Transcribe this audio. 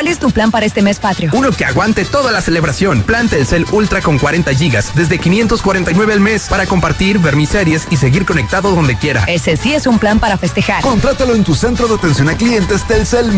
¿Cuál es tu plan para este mes patrio? Uno que aguante toda la celebración. Plan Telcel Ultra con 40 gigas, desde 549 al mes, para compartir, ver mis series y seguir conectado donde quiera. Ese sí es un plan para festejar. Contrátalo en tu centro de atención a clientes Telcel